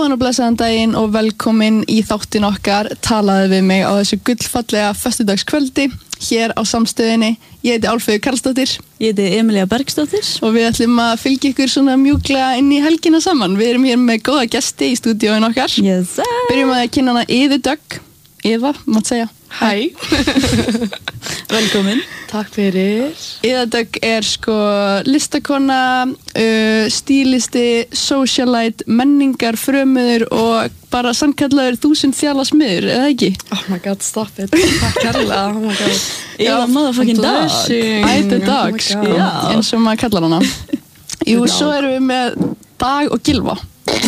Góðan og blessaðan daginn og velkomin í þáttin okkar Talaðu við mig á þessu gullfallega föstudagskvöldi hér á Samstöðinni. Ég heiti Álfheiður Karlsdóttir. Ég heiti Emilía Bergsdóttir. Og við ætlum að fylgja ykkur svona mjúklega inn í helgina saman. Við erum hér með góða gesti í stúdíóinu okkar. Yes, sir. Byrjum að kynna hana Iðu Dögg. Eva, mátt segja. Hæ. Velkomin. Takk fyrir. Iða Dögg listakona, stílisti, socialite, menningar, frömuður og bara sannkallaður 1000 þjala smiður, eða ekki? Oh my god, stop it. Takk kærlega. Oh my god. Eva motherfucking dog. Iða Dögg, sko, eins og maður kallar hana. Jú, svo erum við með Dag og Gylfa.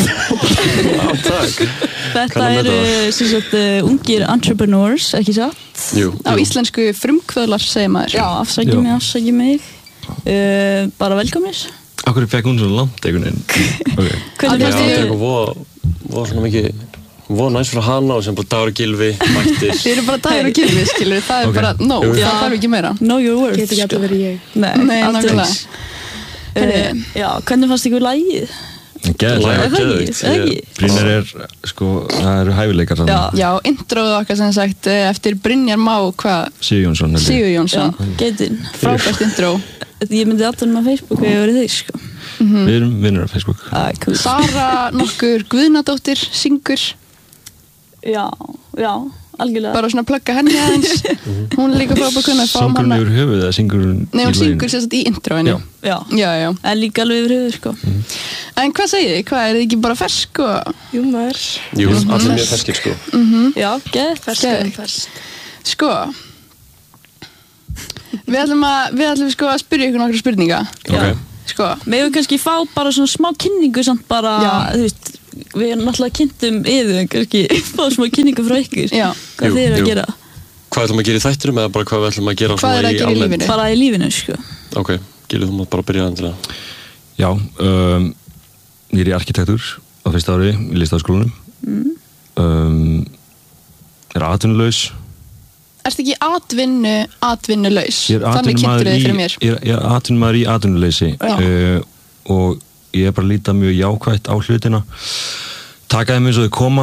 Þetta eru sem sagt ungir entrepreneurs, ekki satt? Jú. Á íslensku frumkvöðlar, segir maður. Já, afsaki mig. Bara velkomnir. Akkur fekk hún svona langt einhvern veginn. Okay. Hvernig fannst þetta þér? var svona mikið næst frá hana og sem bara Dagur og Gylfi mættir. Þið eru bara Dagur og Gylfi, skilur. Það er bara, það þarf ekki meira. Know your worth. Getur ekki alltaf verið ég. Nei, nákvæmlega. Já, hvernig fannst ykkur lagið? Geðveikt. Brynjar það eru hæfileikar þarna. Já, introðu okkar sem sagt eftir Brynjar Má, Sigur Jónsson. Sigur Jónsson. Geitin. Frábært intro. Ég myndi alltaf með Facebook og ég verið þig, sko. Við erum vinnur á Facebook. Cool. Sara nokkur Guðnadóttir syngur. Já, algjörlega. Bara svona plugga henni aðeins. Hún er líka frábært kunna að fá Syngur hún yfir höfuð eða syngur hún Nei, hún syngur sem sagt í introinu. Já. En líka alveg yfir höfuð, sko. En hvað segið þið? Hvað, er þið ekki bara fersk og... Jú, maður. Jú, allir mjög ferskir, sko. Já, geðveikt. Fersk. Sko, við ætlum sko að spyrja ykkur nokkra spurninga. Ok. Sko. Megum kannski fá bara svona smá kynningu samt bara, þú veist, við erum náttúrulega kynntum yður, kannski fá smá kynningu frá ykkur. Já. Hvað þið eru að gera? Hvað ætlum að gera í þættinum eða bara hvað við ætlum að gera Hvað er að gera í lífinu? Bara í lífinu, sko. Ok, Gylfi, þú mátt bara byrja endilega. Já, ég er í arkitektur á fyrsta ári í Listaháskólanum. Er atvinnulaus. Ertu ekki atvinnulaus? Ég er atvinnumaður í atvinnuleysi og ég er bara að líta mjög jákvætt á hlutina. Taka þeim eins og þau koma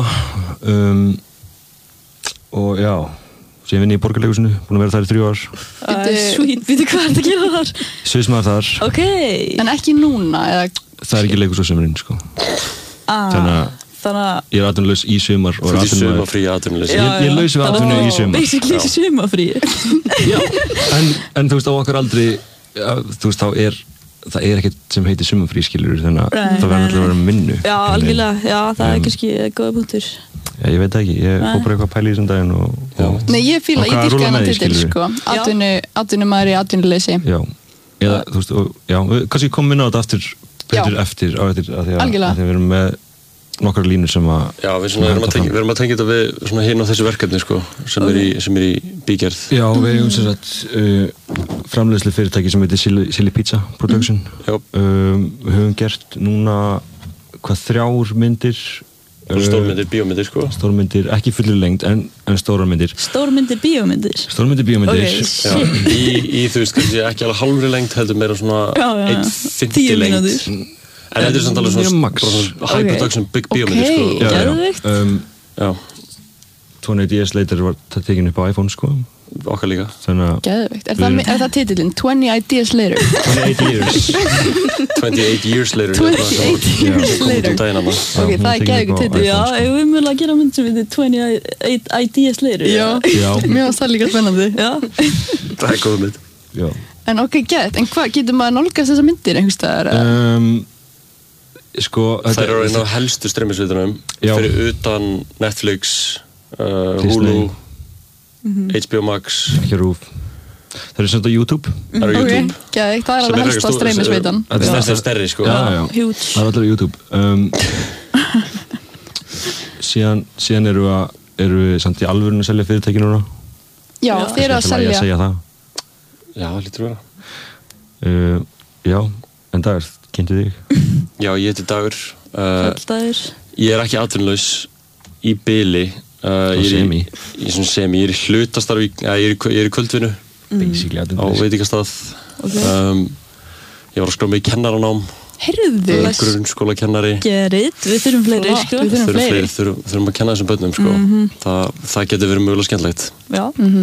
og já, sem vinn ég í Borgarleikhúsinu, búin að vera þar í 3 ár. Sweet, veitu hvað er þetta að gera þar? Sviðsmaður þar. Ok. En ekki núna, eða? Það er ekki leikhús á sumrin, sko. Þannig að ég er atvinnulaus í sumar og Þú ert í sumarfrí atvinnulaus. Ég er laus við atvinnu í sumar. Basically sumarfrí. Já, en þú veist á okkar aldrei, þú veist það er ekkert sem heitir sumarfrí, skilur, þannig að það verður alltaf að vera minnu. Já, algjörlega, já, það er kannski góða punktur. Já, ég veit það ekki, ég fór bara eitthvað að pæla í þessum daginn og Nei, ég fíla, ég dýrka hennar titil, sko. Atvinnumaður í atvinnuleysi. Já, eða, þú veist, já, kannski komum inn á þetta eftir að því að við erum með nokkar línur sem að... Já, við erum að tengja þetta við svona hérna á þessu verkefni, sko, sem er í bígerð. Já, við eigum sem sagt framleiðslu fyrirtæki sem heitir Silly Pizza Production. Við höfum gert núna 3 myndir. Stórmyndir, bíómyndir, sko. Stórmyndir, ekki fullir lengd, en stórar myndir. Stórmyndir, bíómyndir? Stórmyndir, bíómyndir. Ok, í þú veist, kannski ekki alveg halvri lengd, heldur meira svona 1/50 lengd. En þetta er samt alveg svona high production big bíómyndir, sko. Ok, geðveikt. Já. 28 years later var það tekin upp á iPhone, sko. Okkar líka. Geðveikt. Er það titillinn? 20 ideas later? 28 years. 28 years later. 28 years later. Ok, það er geðveikt titill. Já, ég vil mjög að gera mynd sem heitir 28 ideas later. Já. Mér finnst það líka spennandi. Já. Það er góð mynd. Já. En ok, geðveikt. En hvað, getur maður nálgast þessa myndir einhvers staðar? Sko... Það eru einn af helstu streymisveitunum fyrir utan Netflix, Hulu, HBO Max. Ekki RÚV. Það eru svona YouTube. Það eru YouTube. Ok, geðveikt. Það er alveg helsta streymisveitan. Það er stærri, sko. Já. Huge. Það er allir YouTube. Síðan eru við samt í alvörinu að selja fyrirtæki núna. Já, þið eru að selja. Ég segja það. Já, það lítur að vera. Já, en Dagur, kynntu þig? Já, ég heiti Dagur. Dagur. Ég er ekki atvinnulaus í bili. Ég er í hlutastarfi, ég er í kvöldvinnu basically á veitingastað. Ég var að skrá mig í kennaranám Heyrðu. Grunnskólakennari. Gerrit, við þurfum fleiri, sko. Við þurfum að kenna þessum börnum, sko. Það getur verið mögulega skemmtilegt. Já.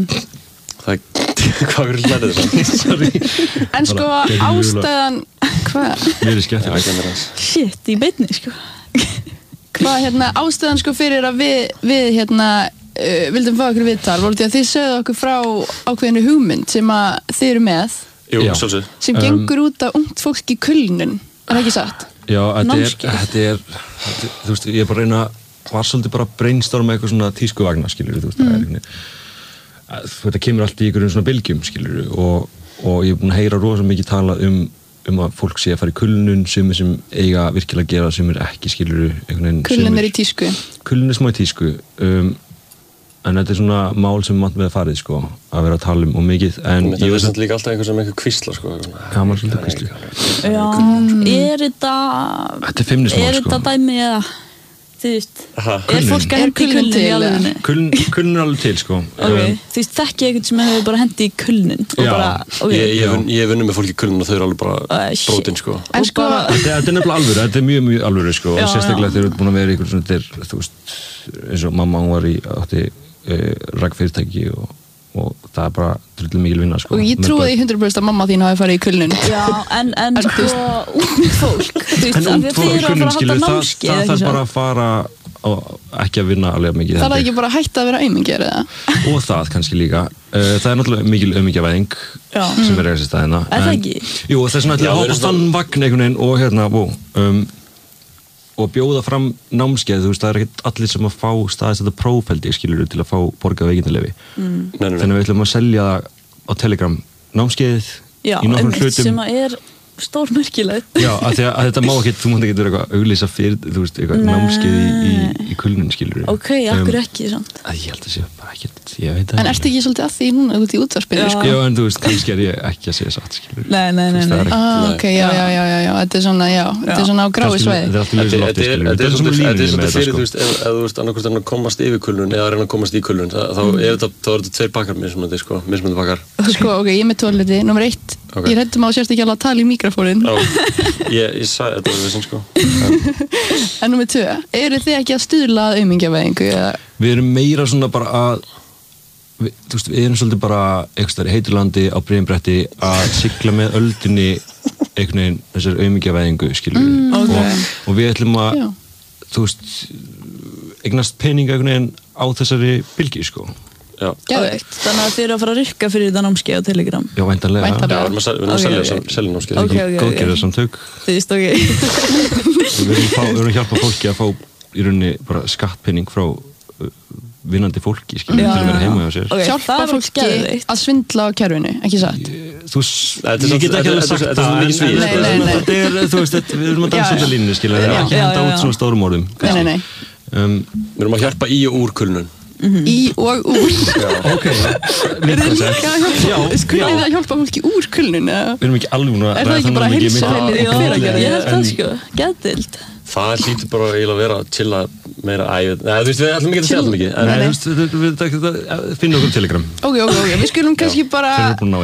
Hvað er hlæðið það? Sorry. En sko, ástæðan... Hvað? Mér skemmtilegt. Shit, í beinni, sko. Hvað, ástæðan sko fyrir að við vildum fá okkur viðtal, voru því að þið sögðu okkur frá ákveðinu hugmynd sem að þið eru með. Jú, sjálfsög. Sem gengur út á ungt fólk í kulnun. Er það ekki satt? Já, þetta er, þú veist, ég er bara að reyna, var svolítið bara að brainstorma eitthvað svona tískuvagna, skilur þú veist, þetta kemur allt í einhverjum svona bylgjum, skilur og ég er búin að heyra rosa mikið tala um að fólk sé að fara í kulnun, sumir sem eiga virkilega að gera, sumir ekki, skilur kulnun er í tísku. Kulnun er smá í tísku, en þetta er svona mál sem vant með að farið, sko, að vera að tala og mikið, en ég veist þetta líka alltaf einhver sem eitthvað kvísla, sko. Já, maður svolítið kvísla. Já, er þetta feimnismál, sko. Er þetta dæmi eða, þú veist, er fólk að hendi kulnun í alvegni? Kulnun er alveg til, sko. Ok, þú veist, þekki eitthvað sem hefur bara hendi í kulnun og bara, ok. Ég vunnið með fólk í kulnun og þau eru alveg bara brótin, sko. En sko, þetta er nefnilega alvöru, þetta er mjög, mjög alvöru, sko, og sérstaklega þeir eru búin að vera ykkur svona, þú veist, eins og mamma, hún var átti rakfyrirtæki og það er bara drullu mikil vinna, sko. Og ég trúi því 100% að mamma þín hafi farið í kulnun. Já, en sko, ungt fólk, þú veist, af því að þið eru að fara að halda námskeið, það þarf bara að fara og ekki að vinna alveg mikið. Það er ekki bara að hætta að vera aumingjar, eða? Og það kannski líka. Það er náttúrulega mikil aumingjavæðing sem er þessi staðina. Er það ekki? Jú, það er svona að hópa þann vagn einhvern veginn og bjóða fram námskeið, þú veist, það er ekkert allir sem að fá staðist þetta prófældi, skilur, til að fá borgað veikindaleyfi. Þannig við ætlum að selja á Telegram námskeiðið í nokkrum hlutum. Sem að er stórmerkilegt. Já, að þetta má ekki, þú mátt ekki vera eitthvað auglýsa fyrir, þú veist, eitthvað námskeið í kulnun, skilur. Ok, akkur ekki, samt. Ég held að sé bara ekkert, ég veit það. En ertu ekki svolítið að því núna út í útvarpinu, sko? Já, en þú veist, kannski er ég ekki að segja satt, skilur. Nei. Ok, já, þetta er svona, þetta er svona á grái svæði. Þetta er svona línunni með þetta, sko. Þú veist, ef þú veist annarkvæmst að komast yfir kulnun eða að reyna að komast í kulnun, þá er þetta tveir bakkar mismunandi bakkar. Sko, ok, ég með tóliti, nummer 1, ég hrættum á sérst ekki alveg að tala í mikrofónin. Ég sagði þetta var vissin, sko. En nummer 2, eru þið ekki að stuðla að aumingjavæðingu? Við erum meira svona bara að, þú veist, við erum svolítið bara eitthvað þar í heiturlandi á Breiðabretti að sigla með öldinni einhvern veginn þessar aumingjavæðingu, skilur við. Og við ætlum að, þú veist, eignast peninga einhvern veginn á þessari bylgi, sko. Já. Geðveikt. Þannig að þið eru að fara að rykka fyrir þetta námskeið á Telegram. Já, væntanlega. Já, við erum að selja námskeið. Góðgerðarsamtök. Þið veist, ok. Við erum að hjálpa fólki að fá í rauninni bara skattpenning frá vinnandi fólki, skilur, til að vera heima hjá sér. Hjálpa fólki að svindla á kerfinu, ekki satt? Ég get ekki alveg sagt það, þetta er, þú veist, við erum að dansa þetta línni, skilur, við erum ekki að henda út svona stórum orðum. Nei. Við erum að hjálpa í og úr kulnun. Í og úr. Ok. Er þið líka að hjálpa fólki úr kulnun? Við erum ekki alveg núna. Er það ekki bara heilsuheilið í Hveragerði? Ég held það, sko, geðdeild. Það hlýtur bara eiginlega að vera að chilla meira æfið. Nei, þú veist, við ætlum ekki að segja alltaf mikið. Nei, þú veist, við finnum okkur Telegram. Ok, við skulum kannski bara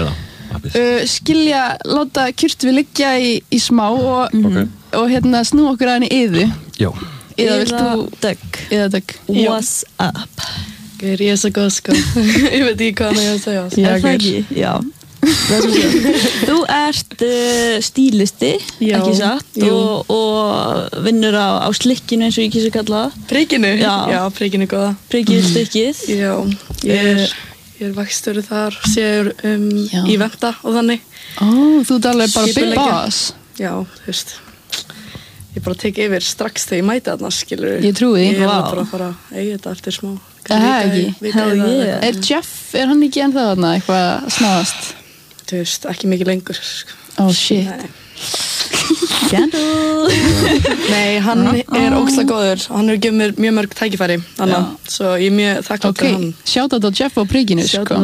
skilja, láta kyrtu við liggja í smá og snú okkur aðeins í yðu. Já. Eða Dögg. What's up? Ég er svo góð, sko. Ég veit ekki hvað ég að segja. Er það ekki? Já. Þú ert stílisti, ekki satt, og vinnur á slikkinu eins og ég kýs að kalla það. Prikinu? Já, prikinu góða. Prikið stikkið? Já, ég er vakstjóri þar, séur í venda og þannig. Þú ert alveg bara big boss. Já, þú veist. Ég bara tek yfir strax þegar ég mæti þarna, skilur. Ég trúi því. Ég er bara að fara að eiga þetta eftir smá. Það er ekki. Jeff, er hann ekki ennþá þarna eitthvað snaðast? Þú veist, ekki mikið lengur, sko. Oh shit. Nei, hann er ógeðslega góður. Hann hefur gefið mér mjög mörg tækifæri. Svo ég er mjög þakklátt fyrir hann. Shoutout á Jeff á prikinu, sko.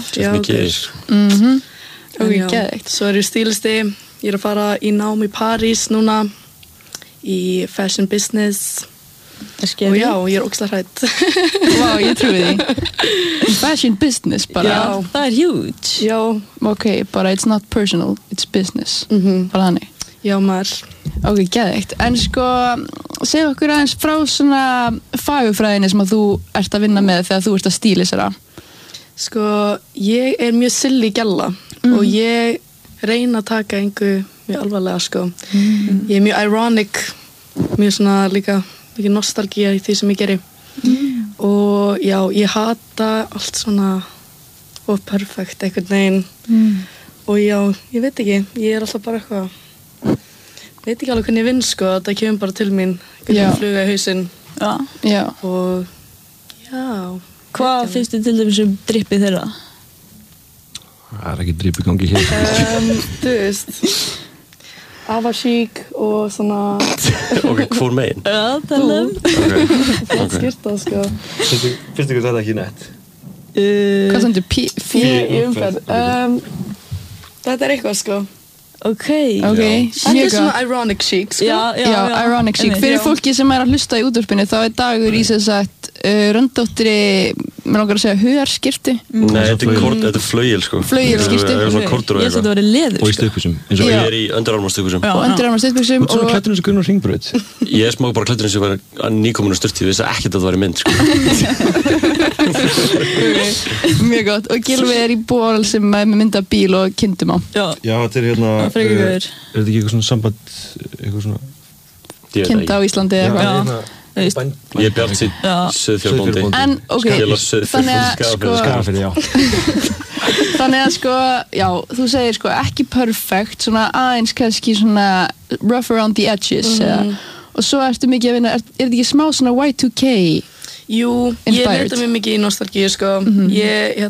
Svo er ég stílisti. Ég er að fara í nám í París núna. Í fashion business. Og já, ég er ógeðslega hrædd. Vá, ég trúi því. Fashion business bara. Já, það er huge. Já. Ok, bara it's not personal, it's business. Bara þannig. Já, maður. Ok, geðveikt. En sko, segja okkur aðeins frá svona fagurfræðinni sem að þú ert að vinna með þegar þú ert að stílisera. Sko, ég mjög silly gælla og ég reyna að taka einhver mjög alvarlega, sko. Ég mjög ironic, mjög svona líka nostalgía í því sem ég geri. Og já, ég hata allt svona og perfekt einhvern veginn. Og já, ég veit ekki, ég alltaf bara eitthvað, veit ekki alveg hvernig ég vinn, sko, það kemur bara til mín, hvernig fluga í hausinn. Já. Og já. Hvað finnst þið til dæmis drippið þeirra? Það ekki dripp í gangi hér. Þú veist, Avashik og svona... Ok, hvor megin? Já, talum. Það skýrta, sko. Finnst ykkur þetta ekki nett? Hvað stendur? Í umferð. Þetta eitthvað, sko. Ok. Þetta svona ironic chic, sko. Já, ironic chic. Fyrir fólki sem að hlusta í útvarpinu, þá Dagur í sem sagt röndóttri, mér langar að segja hugarskyrtu. Nei, þetta er flauel, sko. Flauelskyrtu. Það er svona kortur og eitthvað. Ég þetta verið leður. Og í stuðbuxum. Ég er í undirarmarstuðbuxum. Og undirarmarstuðbuxum. Þú svona klættur eins og Gunnar Hringbraut. Ég smá bara klættur eins og var nýkominu styrti, ég vissi ekkert að það væri mynd, sko. Mjög gott. Og Gylfi í ból sem með mynda bíl og kindum á. Já, þetta er hérna... Er þetta ekki eitthvað svona samband, eitthvað svona... Kinda á Íslandi eða eitthvað? Ég er Bjart sín Sauðfjárbóndi. En ok, þannig að sko, já, þú segir sko ekki perfect, svona aðeins kannski svona rough around the edges og svo ertu mikið að vinna, er þetta ekki smá svona Y2K Jú, inspired? Ég leta mér mikið í nostalgíu, sko. Ég,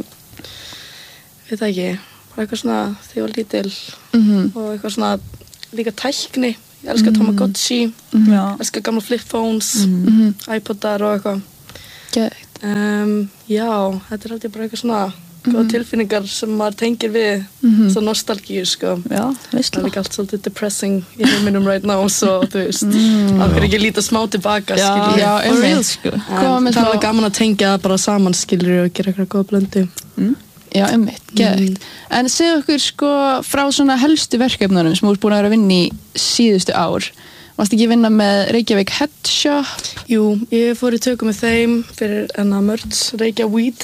veit það ekki, bara eitthvað svona þegar ég var lítil og eitthvað svona líka tækni. Ég elskar Tamagotchi, elskar gamla flip phones, iPodar og eitthvað. Gæt. Já, þetta alltaf bara eitthvað svona góða tilfinningar sem maður tengir við svo nostalgíu, sko. Já, veist það. Það er líka allt svolítið depressing í heiminum right now, svo þú veist, það er ekki lítið smá tilbaka, skilur. Já, real, sko. Það er alveg gaman að tengja það bara saman, skilur, og gera eitthvað góða blöndu. Já, gæt. En segðu okkur sko frá svona helstu verkefnunum sem þú ert búin að vera að vinna í síðustu ár. Varstu ekki að vinna með Reykjavík Headshop? Jú, ég fór í tökum með þeim fyrir merch Reykjavík.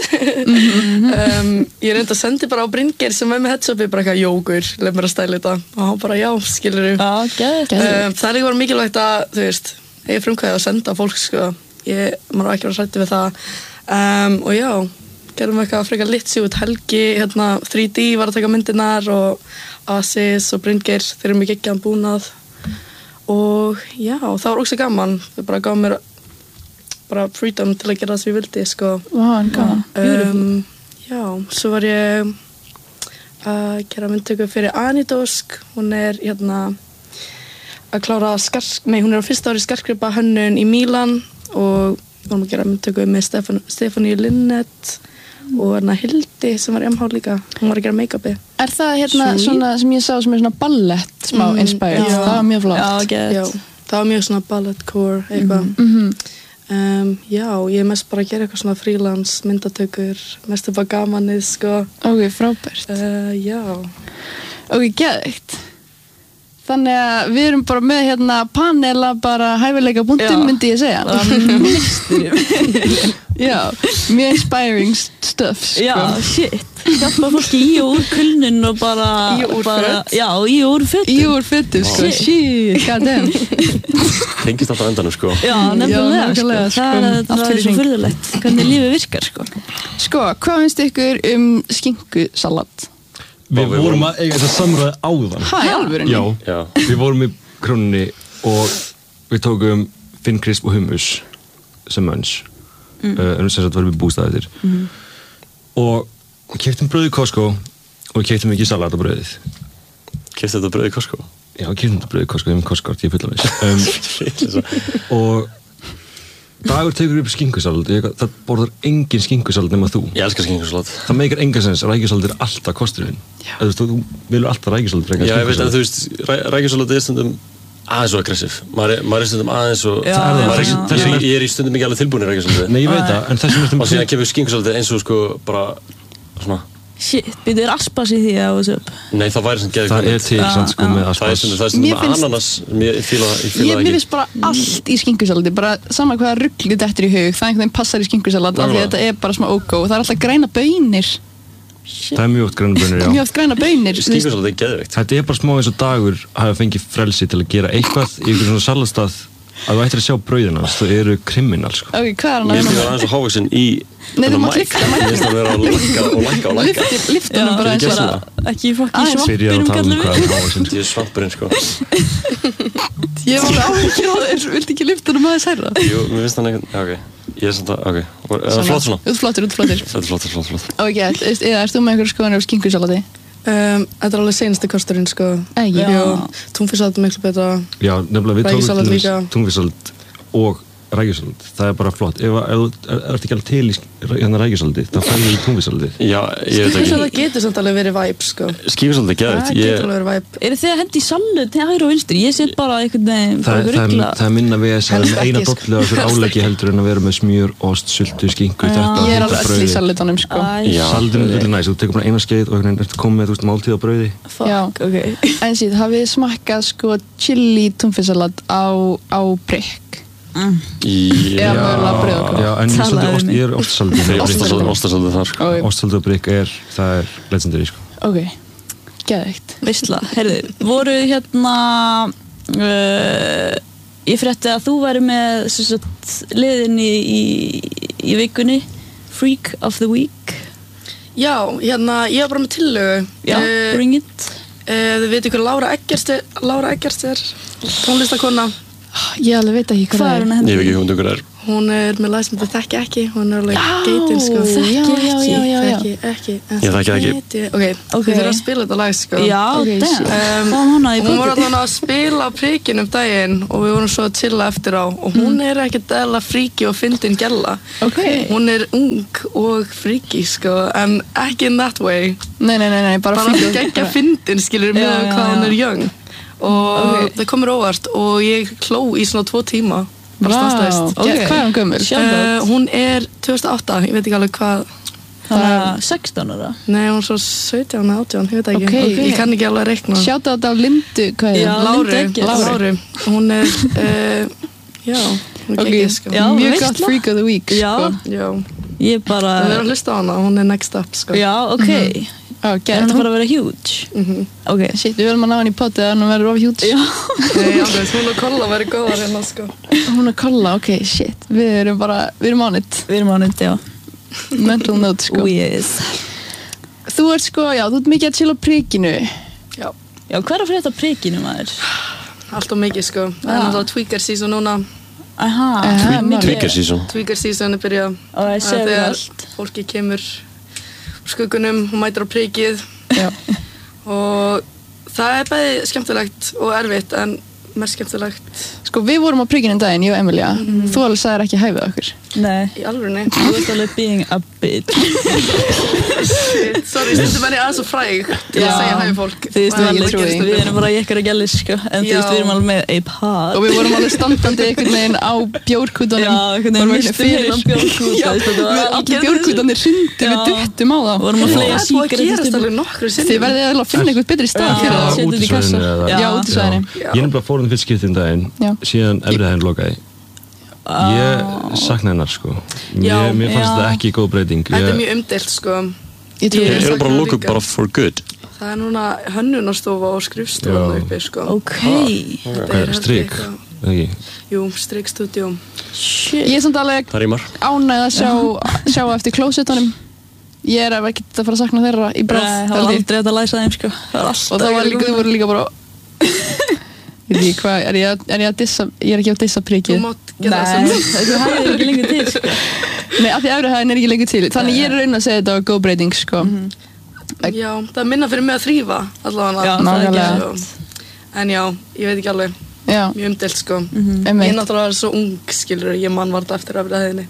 Ég reyndi að sendi bara á Bryngeir sem með Headshopi bara eitthvað jógur, leið mér að stæla þetta. Og hann bara já, skilur þú. Það er líka bara mikilvægt að, þú veist, ég frumkvæði að senda á fólk, sko. Maður var ekki að hræddur við það. Og já, gerðum eitthvað frekar litsi út Helgi, 3D var að taka myndirnar og Asis og Bryngeir, þeir eru mikið geggjaðan búnað. Og já, það var ógeðslega gaman. Þau bara gaf mér bara freedom til að gera það sem ég vildi, sko. Gaman. Já, svo var ég að gera myndtöku fyrir Anidosk. Hún er að klára hún er á fyrsta ári skartgripa hönnun í Mílan og við varum að gera myndtöku með Stefaníu Linnet og Hildi sem var í MH líka. Hún var að gera make-upi. Er það svona sem ég sá sem er svona ballett smá inspired? Það var mjög flott. Já, það var mjög svona ballettcore eitthvað. Já, ég er mest bara að gera eitthvað svona freelance myndatökur, mest bara gamanið, sko. Ok, frábært. Já. Ok, geðveikt. Þannig að við erum bara með panela bara hæfileika punktum, myndi ég segja. Já, mjög inspiring stuff, sko. Já, shit. Hjálpa fólki í og úr kulnun og bara... Í og úr föt? Já, í og úr fötum. Í og úr fötum, sko. Shit, goddamn. Tengist alltaf endanum, sko. Já, nefnilega, sko. Það er svo furðulegt hvernig lífið virkar, sko. Sko, hvað finnst ykkur skinkusalat? Við vorum að eiga þess að samræði áðan. Í alvörunni? Já, við vorum í Krónunni og við tókum Finn Crisp og hummus sem munch. Sem sagt varum við bústaðir. Og keyptum brauð í Costco og keyptum ekki salat á brauðið. Keyptum þetta brauð í Costco? Já, keyptum þetta brauð í Costco, ég hef Costco-kort, ég er fullanis. Og Dagur tekur upp skinkusalat, það borðar engin skinkusalat nema þú. Ég elskar skinkusalat. Það meikar engan sens, rækjusalat er alltaf kosturinn. Þú vilur alltaf rækjusalat frekar skinkusalat. Já, ég veit að þú veist, rækjusalat er stundum aðeins og aggressiv. Maður er stundum aðeins og... Ég er í stundum ekki alveg tilbúin í rækjusalati. Nei, ég veit það, en þessum og síðan kemur skinkusalat eins og sko bara svona Shit, byrjuðu aspas í því að þessu upp? Nei, það væri sem geðið það er til samt sko með aspas. Það er sem með ananas, ég fíla það ekki. Mér finnst bara allt í skinkusalati, bara sama hvaða rugl þetta er í hug, það einhvern veginn passar í skinkusalat af því þetta er bara smá ógó og það er alltaf græna baunir. Það er mjög oft græna baunir, já. Mjög oft græna baunir. Skinkusalat er geðveikt. Þetta er bara smá eins og Dagur hafa fengið frelsi til að gera eitthvað í einhvern svona salatstað að þú ættir að sjá brauðina, það eru kriminal sko. Ok, hvað er hann að? Mér finnst það aðeins og hávaxinn í Nei, þú mátt lyfta Mér finnst það vera að lækka. Lyfta honum bara eins og ekki fokkin svampurinn kallum við. Ég er svampurinn sko. Ég var alveg áhyggjur á það, viltu ekki lyfta honum aðeins hærra? Jú, mér finnst það já, ok. Ég er samt að, ok. Er það flott svona? Flottur. Þetta er flott. Ok, ert þú með einhverjum skoðanir á skinkusalati? Þetta er alveg seinasti kosturinn sko. Túnfisksalat miklu betra. Já, nefnilega við tókum túnfisksalat og rækjusalat, það er bara flott. Ef þú ert ekki alveg til í rækjusalati, þá færðu í túnfisksalati. Já, ég veit ekki. Túnfisksalat getur samt alveg verið væp sko. Skífusalat er geðveikt. Það getur alveg verið væp. Eru þið að hendi í salat til hægri og vinstri? Ég set bara einhvern veginn það er minna við að segja eina dollu af þessu áleggi heldur en að vera með smjör, ost, sultu, skinku, þetta. Ég er alveg öll í salutunum sko. Salatun er veldig næs, þú tekur bara eina skeið og ertu komið með máltíð á brauði. Fuck, ok. En síðan, hafið þið smakkað sko chili túnfisksalat á prikk? Já, en ég er ostasaldi þar sko. Ostasaldi og prikk það er legendary sko. Ok, geðveikt. Veistla, heyrðu, voru hérna ég frétti að þú væri með liðin í vikunni Freak of the Week. Já, hérna, ég var bara með tillögu. Já, bring it. Þið veitu hver Lára Eggerts er tónlistakona. Ég alveg veit ekki hvað er Ég veit ekki hún dugur Hún er með lag sem þetta þekki ekki. Hún er alveg geitin sko. Þekki ekki. Ég þekki ekki. Ok, þið eru að spila þetta lag sko. Já, hún var alveg að spila á prikinn daginn og við vorum svo að chilla eftir á og hún er ekkert eðla fríki og fyndin gælla. Hún er ung og fríki sko, en ekki in that way. Nei, bara fríki. Bara geggja fyndin skilur með hvað hún er young. Og það komur óvart og ég kló í svona 2 tíma bara stanslaust. Hvað er hún gömul? Hún er 2008, ég veit ekki alveg hvað. Þannig að 16 ára? Nei, hún er svo 17, 18, ég veit ekki. Ég kann ekki alveg að reikna. Sjáta þetta á Lindu, hvað er það? Láru. Hún er, já, hún er geggið sko. Mjög gott Freak of the Week sko. Já. Ég bara... Það er að hlusta á hana, hún er next up sko. Já, ok. Þetta fara að vera huge. Ok. Shit, við viljum að ná hann í potti að hann verður of huge. Já. Nei, alveg, hún og Kolla verður góðar hérna sko. Hún og Kolla, ok, shit. Við erum on it. Við erum on it, já. Mental note sko. Yes. Þú ert sko, já, þú ert mikið að chilla á prikinu. Já. Já, hver er fyrir þetta prikinu maður? Allt og mikið sko. Það er náttúrulega tweaker season núna. Tweaker season? Tweaker season er byrjað. Og ég sé við allt. Fólki kemur skuggunum og mætir á prikið og það er bæði skemmtilegt og erfitt en mest skemmtilegt. Sko við vorum á prikinu daginn, ég og Emilia. Þú alveg sagðir ekki hæfið okkur. Nei. Í alvörunni. Þú veist alveg being a bitch. Shit, sorry, stundum er ég aðeins og fræg til að segja hæfið fólk. Við erum bara jekkar að gælis sko, en þú veist við erum alveg með a pod. Og við vorum alveg standandi einhvern veginn á bjórkútunum. Já, einhvern veginn mistum heilan bjórkúta. Allir bjórkútanir hrundi, við duttum á það. Vorum að flega sígarettur. Þið verðið að finna einhvern betri stað fyrir það. Já, útisvæðinni. Ég er bara fórum fyrst skiptinn daginn, síðan efriðaðinn lokaði. Ég sakna hennar sko. Mér fannst þetta ekki góð breyting. Þetta er mjög umdeilt sko. Ég er bara að loka bara for good. Það er núna hönnunarstofa og skrifstofa uppi sko. Ok. Strik? Jú, Strik Studio. Ég er samt alveg ánægð að sjá eftir klósettunum. Ég er ekki að fara að sakna þeirra í bráð. Það var aldrei að læsa þeim sko. Og það var líka, þau voru líka bara ég veit ekki hvað, er ég að dissa, ég er ekki að dissa prikið. Þú mátt gera það sem þú hæðir ekki lengur til sko. Nei, af því efrihæðin er ekki lengur til. Þannig ég er að reyna að segja þetta á góð breyting sko. Já, það er minna fyrir mig að þrífa allavega. Já, nákvæmlega. En já, ég veit ekki alveg. Mjög umdeilt sko. Ég er náttúrulega svo ung, skilur, ég man var þetta eftir efrihæðinni.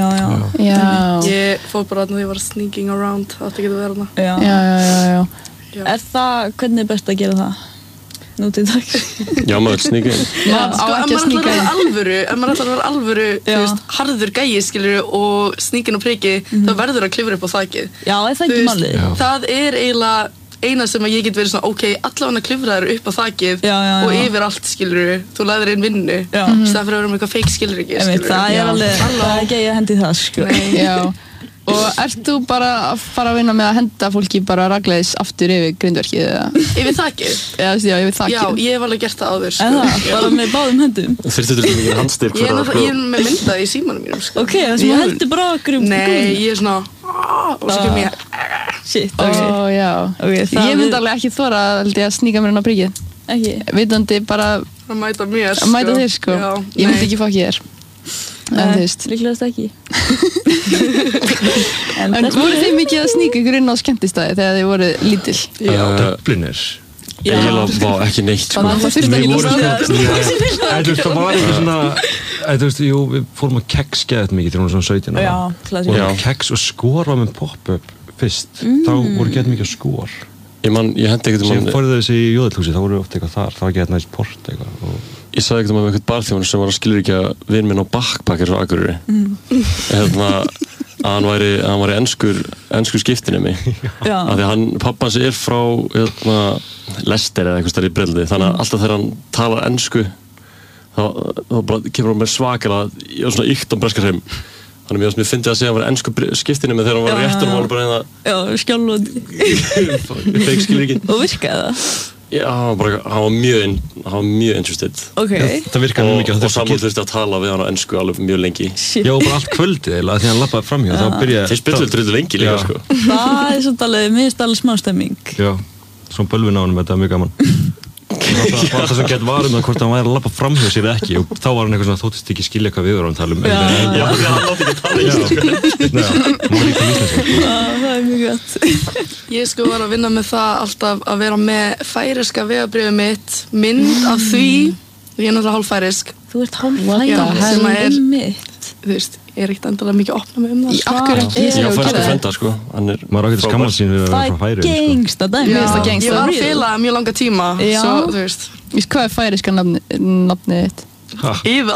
Já. Ég fór bara þarna þegar ég var sneaking around, það átti ekki að vera þarna. Já. Er það, hvernig er best að gera það? Nú til dags. Já, maður sníka inn. Ekki að sníka inn. Ef maður ætlar að vera alvöru, þú veist, harður gæi, skilur, og sníkin og priki, þá verður að klifra upp á þakið. Já, það ekki málið. Það eiginlega eina sem að ég get verið svona, ok, allavega klifra þér upp á þakið og yfir allt, skilur, þú læðir einn vinnu, staðan fyrir að vera með eitthvað fake skilur ekki, skilur. Það er ekki að hendi það, sko. Já. Og ert þú bara að fara að vinna með að henda fólki bara ragleiðis aftur yfir grindverkið eða? Yfir þakið? Já, yfir þakið. Já, ég hef alveg gert það áður, sko. En það, bara með báðum höndum? Þurftu þú ekki handstyrk fyrir það, sko? Ég er með myndaði í símanum mínum, sko. Ok, það sem heldur bara okkur Nei, ég er svona, og svo kem ég, shit, ok. Já. Ég myndi alveg ekki þora að sníka mér inn á prikið. Ekki? Vitandi bara að mæta mér, sko. Að mæta þér, sko. Ég myndi ekki fokki þér. En þú veist. Líklegast ekki. En voru þið mikið að sníka ykkur inn á skemmtistæði þegar þið voru lítil? Já, Dublinir. Ég var ekki neitt, sko. Það þurfti ekki að sníka. Það var ekki svona, þú veist, jú, við fórum að keks geðað mikið þegar hún var svona 17 ára. Já, klassík. Fórum að keks og skor var með pop-up fyrst. Þá voru geðað mikið skor. Ég hendi ekkert Síðan fóruð þessi í Jóðalhúsi, þá voru ofta eitthvað þar. Það var geðað næst port eitthvað. Ég sagði ekkert með eitthvað barþjóðan sem var að skilríkja vin minn á backpackers á Akureyri. Að hann væri enskur skiptinemi. Af því að pappans er frá Leicester eða eitthvað stær í Breitlandi. Þannig að alltaf þegar hann talar ensku þá bara kemur hann með svakalega, ég var svona ykt á Breskarheim. Þannig að mér fyndi að segja að hann var ensku skiptinemi þegar hann var réttur og hann var bara Já, skjálfandi. Fake skilríki. Og virkaði það? Já, hann var mjög interested. Ok. Það virkaði mjög mikið. Og saman þurfti að tala við hann á ensku alveg mjög lengi. Shit. Já, bara allt kvöldið eiginlega, því hann lappaði framhjá, þá byrjaði... Þeir spilluðu drullu lengi líka, sko. Það svona alveg, mér finnst alveg smá stemming. Já, svona bölvin á honum, þetta var mjög gaman. Það var það sem gett varum að hvort hann væri að lappa framhjá sér ekki og þá var hann eitthvað svona þóttist ekki skilja hvað við vorum að tala um. Já, hann láti ekki tala íslensku. Hann var líka íslensku. Það er mjög gott. Ég sko var að vinna með það alltaf að vera með færiska vegabréfið mitt, mynd af því, ég er náttúrulega hálffærisk. Þú ert hálffærisk mitt. Þú veist, ég er ekkert endalega mikið að opna mig um það. Í akkur ekki. Já, færiska frenda, sko. Maður ágæti skammast sín við að vera frá Færeyjum, sko. Það er gengsta dæmi. Ég var að fela mjög langa tíma, svo, þú veist. Vist, hvað er færiska nafnið þitt? Íða.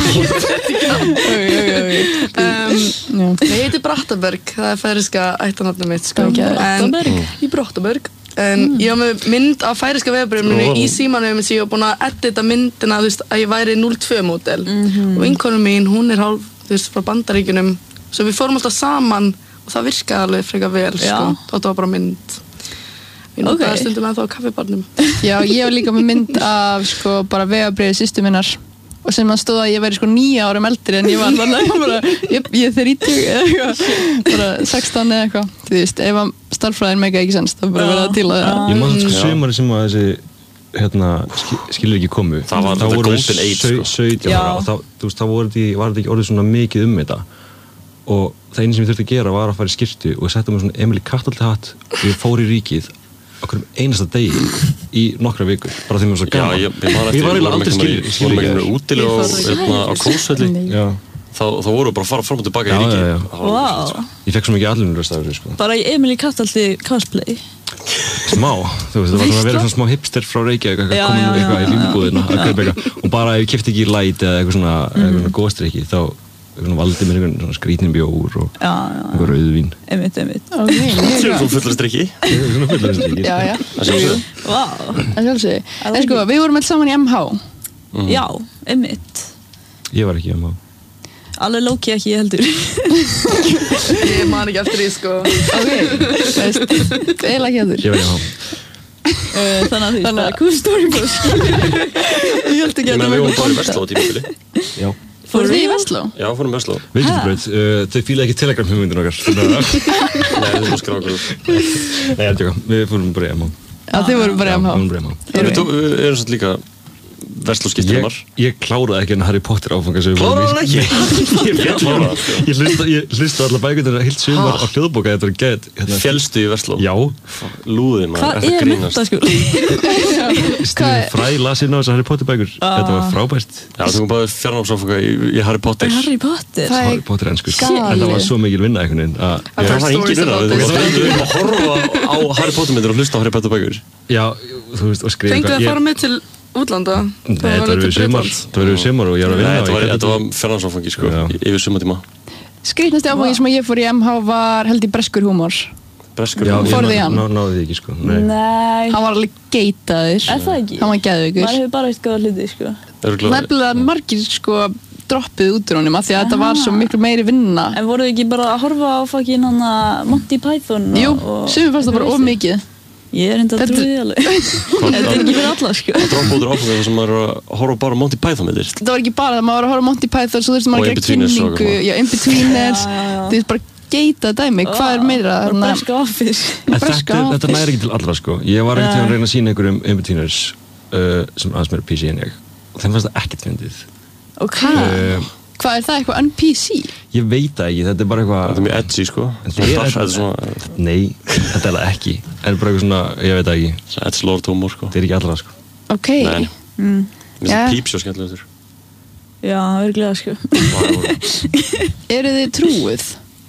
Ég heiti Brattaberg, það er færiska ættarnafnið mitt, sko. Í Brattaberg. En ég var með mynd af færiska vegabréfinu í símanum sem ég var búin að edita myndina, þú veist, að ég væri 02 módel. Og vinkonum mín, hún er hálf, þú veist, frá Bandaríkjunum. Svo við fórum alltaf saman og það virkaði alveg frekar vel, sko. Það var bara mynd. Við notaði stundum ennþá á kaffibarnum. Já, ég var líka með mynd af, sko, bara vegabréfi systur minnar. Og sem að stóð að ég væri sko 9 árum eldri en ég var þannig ég er 30 eða eitthvað, bara 16 eða eitthvað. Þú veist, ef að starffræðin mega ekki sens, það bara verið að díla það. Ég man sko sumari sem að þessi skilur ekki komu. Það var þetta golden age, sko. 17 ára og þá var þetta ekki orðið svona mikið þetta. Og það einu sem ég þurfti að gera var að fara í skyrtu og setja mig svona Emily Kataldi hatt og ég fór í ríkið okkur einasta degi í nokkra vikur bara því mér var svo gaman. Já, ég var eiginlega aldrei skilur útileg á Kósvelli. Þá voru bara að fara fram og tilbaka í ríkið. Vá. Ég fekk svo mikið allinuröst af þessu, sko. Bara í Emily Kataldi cosplay. Smá, þú veist, það var svona að vera svona smá hipster frá Reykjavík, komin eitthvað í límbúðina að kaupa eitthvað og bara ef ég keypti ekki light eða eitthvað svona góðstrykki þá valdi mér einhvern skrítinn bjór og einhver rauðvín. Einmitt. Svona fullari strykki. Svona fullari strykki. Já. Það sjálfsögðu. Vá. Það sjálfsögðu. En sko, við vorum alls saman í MH. Já, einmitt. Ég var ekki í MH. Alveg lóki ekki, ég heldur. Ég man ekki eftir því, sko. Ok, veist, eiginlega ekki heldur. Ég var í MH. Þannig að því, það er cool story boss. Ég held ekki að það var bara í Vestló á tímabili. Já. Fóruð þið í Vestló? Já, fórum í Vestló. Viðskiptabraut, þau fílaði ekki Telegram-hugmyndin okkar. Nei, þau fórum skráð okkur. Nei, ég er tjóka, við fórum bara í MH. Já, þið voru bara í MH. Já, við vorum bara í MH. Við erum svolítið líka Vestló-skiptumar. Ég kláraði ekki en Harry Potter áfanga sem við vorum í. Kláraði hann ekki? Ég hlusta allar bækundina heilt sumar á hljóðbóka, þetta var gett. Fjellstu í Vestló? Já. Lúði maður, hvað er menntaskóli? Fræ las inn á þessu Harry Potter bækur. Þetta var frábært. Já, þú kom bara fjarnámsáfanga í Harry Potter. Harry Potter? Harry Potter ennsku. En það var svo mikil vinna einhvern veginn. Það var engin vinna. Við stöndum að horfa á Harry Potter myndir og hlusta á Harry Potter bækur. Já, þú veist, og skrifa Fengið að fara með til útlanda? Nei, það var við sumar og ég var að vinna. Þetta var fjarnámsáfangi, sko, yfir sumartíma. Skrítnasti áfangi sem ég fór í MH var held í breskur húmor. Breskur húmor? Já, ég náði því ekki, sko. Nei. Hann var alveg geitaður. Er það ekki? Hann var geðveikur. Maður hefur bara eitt góða hluti, sko. Nefnilega margir, sko, droppið út úr honum af því að þetta var svo miklu meiri vinna. En voruð þið ekki bara að horfa á fucking Monty Python? Jú, sumir fannst það bara of mikið. Ég er enda að trúi því alveg. Þetta er ekki fyrir alla, sko. Það droppa út úr áfangi þar sem maður er að horfa bara Monty Python með þér. Það var ekki bara það, maður var að horfa Monty Python, svo þurfti maður að gera kynningu, já, In-Betweeners, þú veist bara geita dæmi, hvað er meira? Breska Office. Þetta næri ekki til allra, sko. Ég var ekkert að reyna að sína einhverjum In-Betweeners sem aðeins meira PC en ég. Og þeim fannst það ekkert fyndið. Ok. Hvað er það, eitthvað un-PC? Ég veit það ekki, þetta er bara eitthvað... Þetta er mjög edgy, sko. Nei, þetta er það ekki. En bara eitthvað svona, ég veit það ekki. Edge lord humor, sko. Þetta er ekki allra, sko. Ok. Nei. Mér finnst það Pípsjó skemmtilegur. Já, virkilega, sko. Eru þið trúið?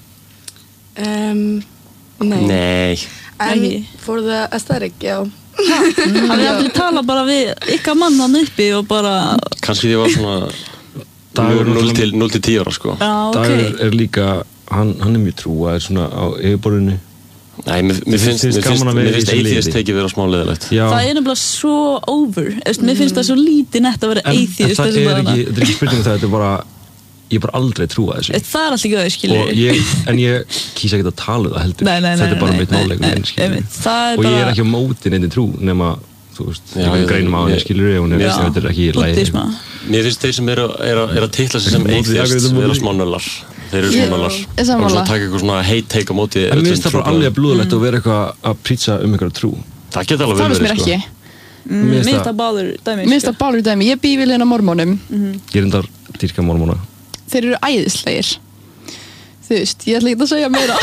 Nei. En for the aesthetic, já. Hafið allir tala bara við ykkar mann hann uppi og bara... Kannski því var svona... Dagur 0-10 ára, sko. Já, ok. Dagur líka, hann er mjög trúaður svona á yfirborðinu. Nei, mér finnst atheist tekið vera smá leiðilegt. Það er nefnilega svo over. Mér finnst það svo lítið nett að vera atheist. Það er ekki spurning það, þetta er bara, ég er bara aldrei trúað þessu. Það er alltaf ekki það, skilur. En ég kýsa ekki að tala það heldur. Þetta er bara mitt máleikum, skilur. Og ég er ekki á móti neitt trú, nema, þú veist, ég greinum á henni, skilur, og hún er ekki lægið. Mér finnst þeir sem er að titla sig sem atheist vera smá nöllar. Þeir eru svona nöllar. Og svona taka eitthvað svona hate-take á móti. En mér finnst það bara alveg blúðalegt að vera eitthvað að prýtsa einhverja trú. Það geta alveg verið, sko. Það finnst mér ekki. Mér finnst það báður dæmi. Mér finnst það báður dæmi. Ég bý vel hérna mormónum. Ég er endar dýrka mormóna. Þeir eru æðislegir. Þú veist, ég ætla ekki að segja meira.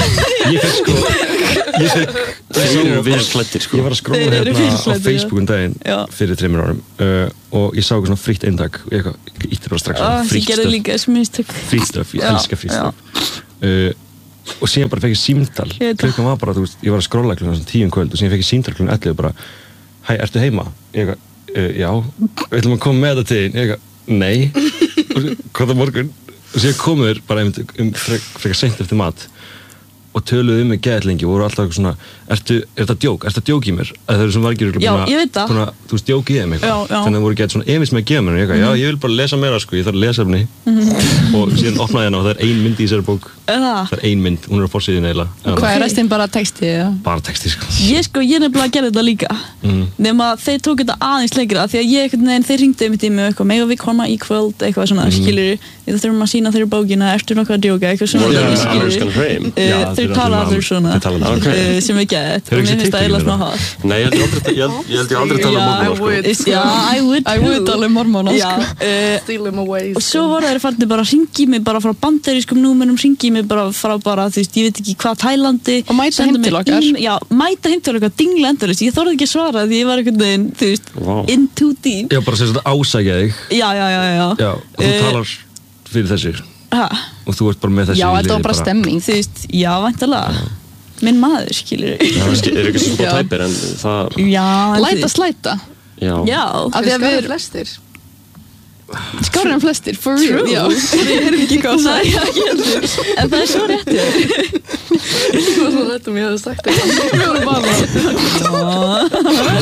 Ég var að skróla hérna á Facebook daginn fyrir 3 árum og ég sá eitthvað svona frítt eintak og ég ítti bara strax svona frítt stöf, ég elska frítt stöf og síðan bara fekk ég símtal klukkan var bara, þú veist, ég var að skróla klukkan 10 kvöld og síðan fekk ég símtal klukkan 11 og bara hæ, ertu heima? Ég já, við ætlum að koma með þetta til þín ég nei, hvað það morgun og síðan komur bara frekar seint eftir mat og töluðu mig geðlengi og voru alltaf eitthvað svona er þetta djók? Er þetta djók í mér? Það eru svona margir Já, ég veit það þú veist, djók í þeim eitthvað þannig að það voru gett svona efins með að gefa mér og ég já, ég vil bara lesa meira, sko, ég þarf að lesa efni og síðan opnaði hérna og það er ein mynd í þessari bók það er ein mynd, hún er á forsíðin eiginlega Hvað er restin bara texti? Bara texti, sko Ég nefnilega að gera þetta líka nema þeir tók þetta aðeins lengra því að ég, þeir ringdu um í mig eitthvað mega við koma í kvöld, eitthvað svona, skilur við þurfum að sína þeirra bókina, ertu nokkuð að djóka eitthvað svona þeir tala allir svona sem er gett og mér finnst það eiginlega smá hot Nei, ég held ég aldrei tala mormóna, sko I would tala mormóna, sko Steal him away og svo voru þeir farnir bara að ringi mig bara frá bandarískum númerum, ringi mig bara frá bara, þú veist, ég veit ekki hvað Tælandi og mæta heim til okkar já, mæta heim til okkar, dingla endurist ég þorði ekki að svara því ég var einhvern veginn, þú veist in too deep Já, bara sem þetta ásækja þig Já, og þú talar fyrir þessi og þú ert bara með þessi Já, þetta var bara stemming Þú veist, já, væntalega Minn maður, skilur Það er ekki svona tæpir en það Já, Slæta Já Þeir skára flestir Skárið en flestir, for real Já, við erum ekki hvað að segja En það er svo rétt Ég var svo rétt ég hefði sagt það Við vorum bara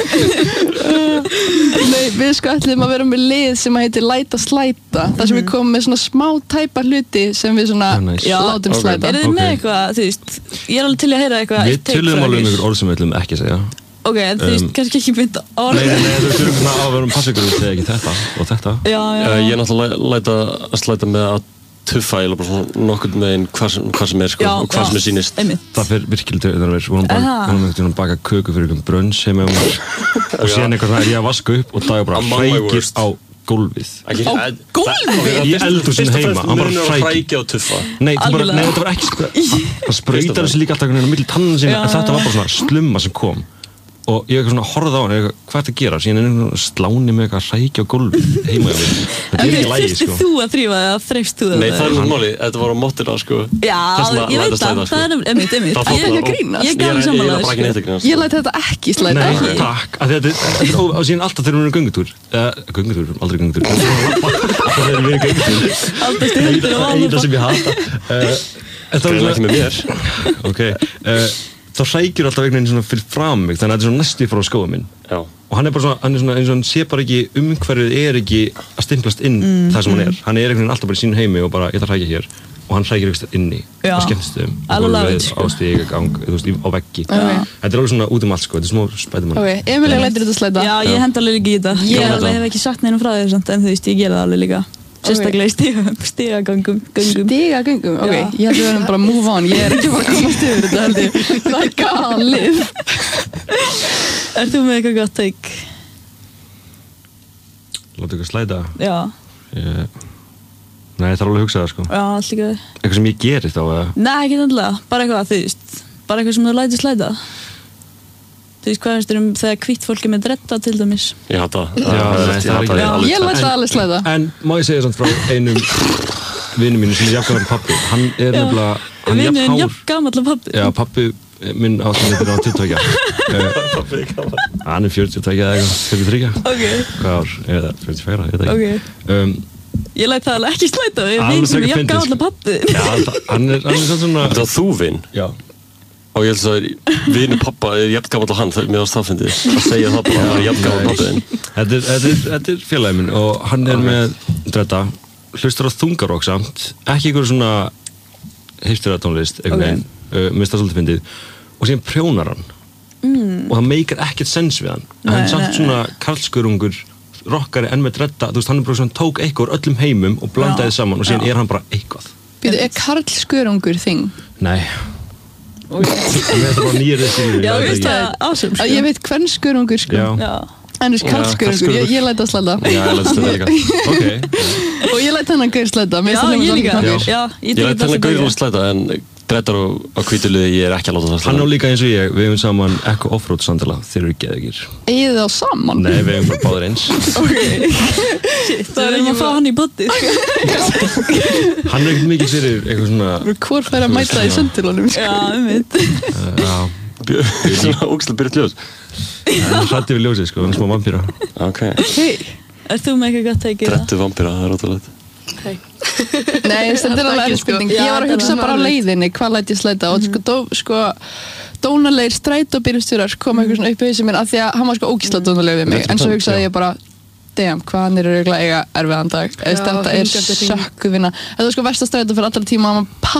Nei, við sko ætlum að vera með lið sem heitir Læta slæta þar sem við komum með svona smá tæpa hluti sem við svona látum slæta Er þið með eitthvað, þú veist Ég er alveg til að heyra eitthvað Við tölum alveg um einhver orð sem við ætlum ekki að segja Ok, þú veist, kannski ekki mynda orð Nei, þú þurfum svona að vera passa ykkur þegar ekki þetta og þetta Já Ég er náttúrulega að slæta með að tuffa eða bara svona nokkurn veginn hvað sem er, sko, og hvað sem er sýnist Það fyrir virkilega til þegar við vorum að baka köku fyrir einhvern brunns heima og síðan eitthvað er ég að vaska upp og Dagur bara hrækir á gólfið Í eldhúsinu heima hann bara hrækja og tuffa Nei, þetta var ekki það sprautar þessi líka alltaf á milli tannan sinna en þetta var bara svona slumma sem kom og ég svona horfði á hann, hvað er það að gera? Síðan sláni mig eitthvað rækja á gólfi heima hjá mér. Þetta ekki lægi, Þurfti þú að þrífa eða þreifst þú það? Nei, það máli, þetta var á móttina, sko. Já, ég veit það er einmitt. Ég er ekki að grínast. Ég gaf mér samanlega, Ég læt þetta ekki slæta. Nei, takk. Þetta er á síðan alltaf þegar við erum göngutúr. Aldrei göngutúr. Þegar við erum göngutúr. Alltaf stundir og Eina sem ég hata. Greinilega ekki með mér. Ok. Þá hrækjur alltaf einhvern veginn svona fyrir fram mig, þannig að þetta er svona næstu frá skóa minn. Já. Og hann er bara svona, eins og hann sé bara ekki umhverfið ekki að stimplast inn það sem hann er. Hann er einhvern veginn alltaf bara í sínu heimi og bara, ég ætla að hrækja hér. Og hann hrækir eitthvað inni á skemmtistöðum. Á stigagang, á veggi. Þetta er alveg svona út allt, sko. Þetta er smá Spiderman. Ok, Emilia lætur þetta slæta. Já, ég henda alveg líka í þetta. Ég hef ekki sagt neinum frá þér samt, en þú veist, ég gera það alveg líka. Sérstaklega í stigagöngum. Stigagöngum? Ok, ég held að við verðum bara move on. Ég er ekki bara að komast yfir þetta, held ég. Það er galið. Ert þú með eitthvað gott take? Láta ykkur slæta? Já. Nei, ég þarf alveg að hugsa það, sko. Já, allt líka. Eitthvað sem ég geri þá, eða? Nei, ekki endilega. Bara eitthvað, þú veist. Bara eitthvað sem þú lætir slæta. Þú veist, hvað finnst þér þegar hvítt fólk með dredda til dæmis? Ég hata það. Ég læt það alveg slæta. En má ég segja samt frá einum vinnu mínu sem er jafngamall pabbi. Hann er nefnilega... Vinnuðin jafngamall pabbi? Já, pabbi minn áttum þetta á 22. Pabbi er gaman. Hann er 42 eða eitthvað, 43. Ok. Hvað ár? Eða 44, ég veit ekki. Ok. Ég læt það alveg ekki slæta. Ég vinn sem er jafngamall pabbi. Já, hann er svona... Þetta var þú vinn? Já. Og ég held að vinur pappa er jafngamall á hann, mér ást það fyndið að segja það bara að hann er jafngamall pappiðinn. Þetta er félagi minn og hann er með dredda, hlustar á þungarokk samt, ekki einhverju svona hipsteratónlist, einhvern veginn, minnst það svolítið fyndið, og síðan prjónar hann. Og það meikar ekkert sens við hann. Hann er samt svona karlskurungur, rockari en með dredda, þú veist, hann er bara svona tók eitthvað úr öllum heimum og blandaði saman og síðan er hann bara eitthvað. Býtu, er karlskurungur þing? Nei. Það er bara nýjir þessi. Já, ég veist það ásum. Ég veit hvern skurungur, sko. En þú veist, karlskurungur, ég læt að slæta. Já, ég læt að slæta líka. Ok. Og ég læt hennan gaur slæta. Já, ég líka. Ég læt hennan gaur slæta, en dreddar á hvítuliði, ég er ekki að láta það slæta. Hann á líka eins og ég, við hefum saman Echo Offroad sandala, þeir eru geðegir. Eigið þið á saman? Nei, við hefum bara báðir eins. Ok. Shit, það er ekki að fá hann í body. Hann er ekkert mikið fyrir eitthvað svona... Hvor fær að mæta í sandilunum? Já, mitt. Já. Svona ógæslega byrjað ljós. Hann hrætti við ljósið, sko, hann er smá vampíra. Ok. Er þú með eitthvað gott að gera? Dreddu vampíra, það er ótrúlega. Nei, þetta er alveg erfspurning. Ég var að hugsa bara á leiðinni, hvað læt ég slæta og dónalegir strætóbílstjórar kom eitthvað svona upp í hausinn minn af því að hann var sko ógeðslega dónalegur við mig en svo hugsaði ég bara damn, hvað hann er eiga erfiðan dag. Þetta er sökkuvinna. Þetta var sko versta strætó fyrir allra tíma, hann var